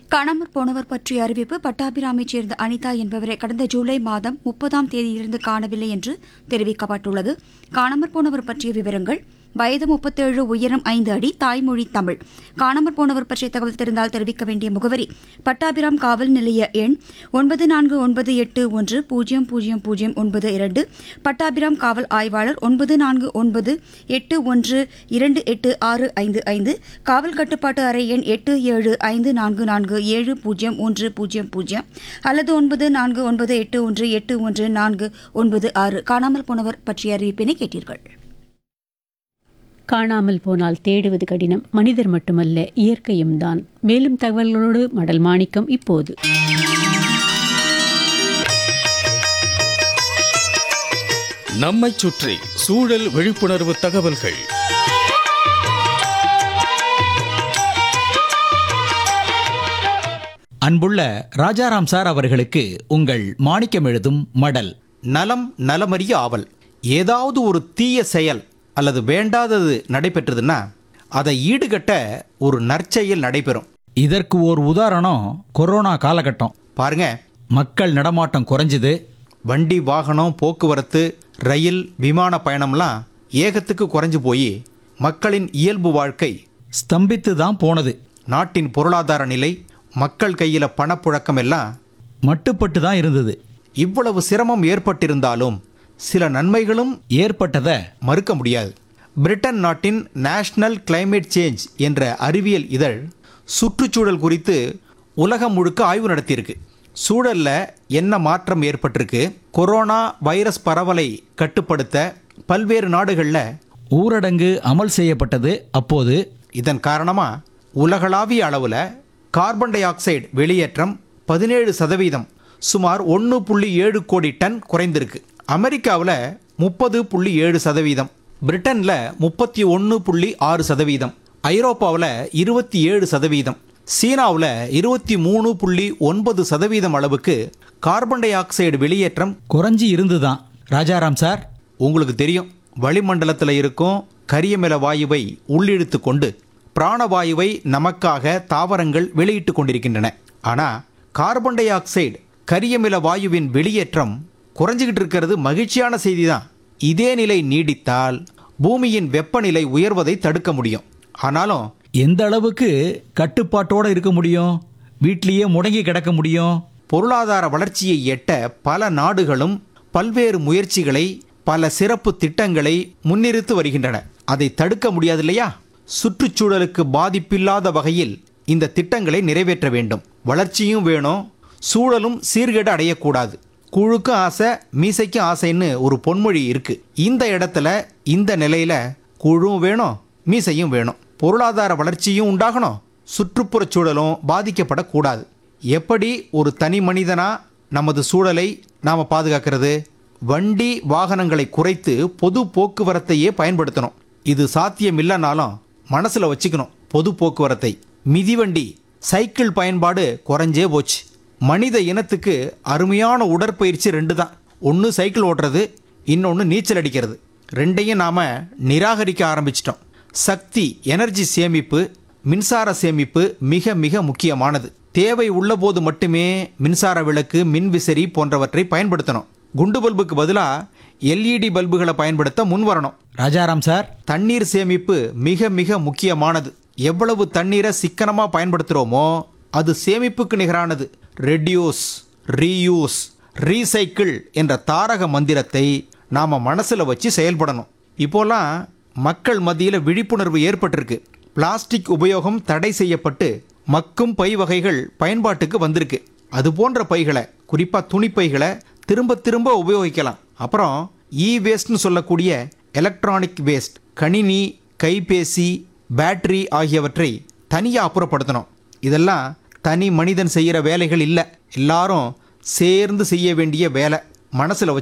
காணாமற் போனவர் பற்றிய அறிவிப்பு. பட்டாபிராமைச் சேர்ந்த அனிதா என்பவரை கடந்த ஜூலை மாதம் 30ஆம் தேதியிலிருந்து காணவில்லை என்று தெரிவிக்கப்பட்டுள்ளது. காணாமற் போனவர் பற்றிய விவரங்கள்: வயது 37, உயரம் 5 அடி, தாய்மொழி தமிழ். காணாமற் போனவர் பற்றிய தகவல் தெரிந்தால் தெரிவிக்க வேண்டிய முகவரி: பட்டாபிராம் காவல் நிலைய எண் 9498100092, பட்டாபிராம் காவல் ஆய்வாளர் 9498128655, காவல் கட்டுப்பாட்டு அறை எண் 8754470100 அல்லது 9498181496. காணாமல் போனவர் பற்றிய அறிவிப்பினை கேட்டீர்கள். காணாமல் போனால் தேடுவது கடினம், மனிதர் மட்டுமல்ல இயற்கையும் தான். மேலும் தகவல்களோடு மடல் மாணிக்கம் இப்போது. நம்மைச் சுற்றி சூழல் விழிப்புணர்வு தகவல்கள். அன்புள்ள ராஜாராம் சார் அவர்களுக்கு உங்கள் மாணிக்கம் எழுதும் மடல். நலம் நலமறிய ஆவல். ஏதாவது ஒரு தீய செயல் அல்லது வேண்டாதது நடைபெற்றதுன்னா அதை ஈடுகட்ட ஒரு நற்செயல் நடைபெறும். இதற்கு ஒரு உதாரணம் கொரோனா காலகட்டம். பாருங்க, மக்கள் நடமாட்டம் குறைஞ்சுது. வண்டி வாகனம் போக்குவரத்து, ரயில், விமான பயணம்லாம் ஏகத்துக்கு குறைஞ்சு போய் மக்களின் இயல்பு வாழ்க்கை ஸ்தம்பித்து தான் போனது. நாட்டின் பொருளாதார நிலை, மக்கள் கையில் பணப்புழக்கம் எல்லாம் மட்டுப்பட்டு தான் இருந்தது. இவ்வளவு சிரமம் ஏற்பட்டிருந்தாலும் சில நன்மைகளும் ஏற்பட்டதை மறுக்க முடியாது. பிரிட்டன் நாட்டின் நேஷனல் கிளைமேட் சேஞ்ச் என்ற அறிவியல் இதழ் சுற்றுச்சூழல் குறித்து உலகம் முழுக்க ஆய்வு நடத்தியிருக்கு. சூழல்ல என்ன மாற்றம் ஏற்பட்டிருக்கு, கொரோனா வைரஸ் பரவலை கட்டுப்படுத்த பல்வேறு நாடுகளில் ஊரடங்கு அமல் செய்யப்பட்டது. அப்போது இதன் காரணமாக உலகளாவிய அளவில் கார்பன் டை ஆக்சைடு வெளியேற்றம் 17%, சுமார் 1.7 கோடி டன் குறைந்திருக்கு. அமெரிக்காவில் 30.7%, பிரிட்டனில் 31.6%, ஐரோப்பாவில் 27%, சீனாவில் 23.9% அளவுக்கு கார்பன் டை ஆக்சைடு வெளியேற்றம் குறைஞ்சி இருந்துதான். ராஜாராம் சார், உங்களுக்கு தெரியும், வளிமண்டலத்தில் இருக்கும் கரியமில வாயுவை உள்ளிழுத்து கொண்டு பிராணவாயுவை நமக்காக தாவரங்கள் வெளியிட்டு கொண்டிருக்கின்றன. ஆனால் கார்பன் டை ஆக்சைடு கரியமில வாயுவின் வெளியேற்றம் குறைஞ்சிக்கிட்டு இருக்கிறது மகிழ்ச்சியான செய்தி தான். இதே நிலை நீடித்தால் பூமியின் வெப்பநிலை உயர்வதை தடுக்க முடியும். ஆனாலும் எந்த அளவுக்கு கட்டுப்பாட்டோடு இருக்க முடியும்? வீட்டிலேயே முடங்கி கிடக்க முடியும்? பொருளாதார வளர்ச்சியை எட்ட பல நாடுகளும் பல்வேறு முயற்சிகளை, பல சிறப்பு திட்டங்களை முன்னிறுத்தி வருகின்றன. அதை தடுக்க முடியாது இல்லையா? சுற்றுச்சூழலுக்கு பாதிப்பில்லாத வகையில் இந்த திட்டங்களை நிறைவேற்ற வேண்டும். வளர்ச்சியும் வேணும், சூழலும் சீர்கேடு அடையக்கூடாது. குழுக்கும் ஆசை, மீசைக்கும் ஆசைன்னு ஒரு பொன்மொழி இருக்கு. இந்த இடத்துல, இந்த நிலையில குழுவும் வேணும், மீசையும் வேணும். பொருளாதார வளர்ச்சியும் உண்டாகணும், சுற்றுப்புறச் சூழலும் பாதிக்கப்படக்கூடாது. எப்படி ஒரு தனி மனிதனா நமது சூழலை நாம் பாதுகாக்கிறது? வண்டி வாகனங்களை குறைத்து பொது போக்குவரத்தையே பயன்படுத்தணும். இது சாத்தியம் இல்லைனாலும் மனசில் வச்சுக்கணும். பொது போக்குவரத்தை, மிதிவண்டி, சைக்கிள் பயன்பாடு குறைஞ்சே போச்சு. மனித இனத்துக்கு அருமையான உடற்பயிற்சி 2 தான். ஒன்று சைக்கிள் ஓட்டுறது, இன்னொன்று நீச்சல் அடிக்கிறது. ரெண்டையும் நாம் நிராகரிக்க ஆரம்பிச்சிட்டோம். சக்தி, எனர்ஜி சேமிப்பு, மின்சார சேமிப்பு மிக மிக முக்கியமானது. தேவை உள்ளபோது மட்டுமே மின்சார விளக்கு, மின்விசிறி போன்றவற்றை பயன்படுத்தணும். குண்டு பல்புக்கு பதிலாக LED பல்புகளை பயன்படுத்த முன்வரணும். ராஜாராம் சார், தண்ணீர் சேமிப்பு மிக மிக முக்கியமானது. எவ்வளவு தண்ணீரை சிக்கனமாக பயன்படுத்துகிறோமோ அது சேமிப்புக்கு நிகரானது. ரெடியூஸ், ரீயூஸ், ரீசைக்கிள் என்ற தாரக மந்திரத்தை நாம் மனசில் வச்சு செயல்படணும். இப்போலாம் மக்கள் மத்தியில் விழிப்புணர்வு ஏற்பட்டிருக்கு. பிளாஸ்டிக் உபயோகம் தடை செய்யப்பட்டு மக்கும் பை வகைகள் பயன்பாட்டுக்கு வந்திருக்கு. அது போன்ற பைகளை, குறிப்பாக துணிப்பைகளை திரும்ப திரும்ப உபயோகிக்கலாம். அப்புறம் வேஸ்ட்னு சொல்லக்கூடிய எலக்ட்ரானிக் வேஸ்ட், கணினி, கைபேசி, பேட்டரி ஆகியவற்றை தனியாக அப்புறப்படுத்தணும். இதெல்லாம் தனி மனிதன் செய்கிற வேலைகள் இல்லை, எல்லாரும் சேர்ந்து செய்ய வேண்டிய வேலை. மனசில் வச்சு